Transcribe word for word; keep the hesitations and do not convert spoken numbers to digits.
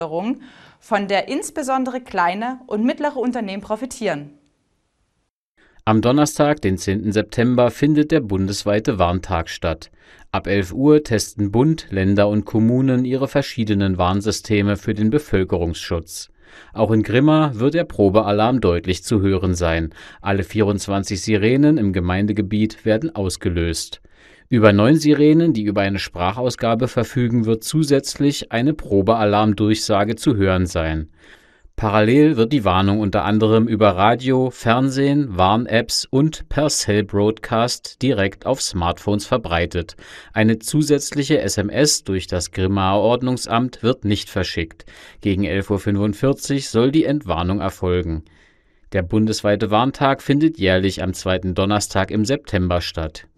von der insbesondere kleine und mittlere Unternehmen profitieren. Am Donnerstag, den zehnten September, findet der bundesweite Warntag statt. Ab elf Uhr testen Bund, Länder und Kommunen ihre verschiedenen Warnsysteme für den Bevölkerungsschutz. Auch in Grimma wird der Probealarm deutlich zu hören sein. Alle vierundzwanzig Sirenen im Gemeindegebiet werden ausgelöst. Über neun Sirenen, die über eine Sprachausgabe verfügen, wird zusätzlich eine Probealarmdurchsage zu hören sein. Parallel wird die Warnung unter anderem über Radio, Fernsehen, Warn-Apps und per Cell Broadcast direkt auf Smartphones verbreitet. Eine zusätzliche S M S durch das Grimmaer Ordnungsamt wird nicht verschickt. Gegen elf Uhr fünfundvierzig soll die Entwarnung erfolgen. Der bundesweite Warntag findet jährlich am zweiten Donnerstag im September statt.